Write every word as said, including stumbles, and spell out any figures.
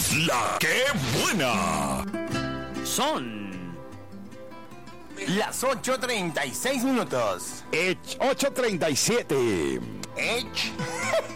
La que buena. Son las ocho treinta y seis minutos. ocho treinta y siete. Edge.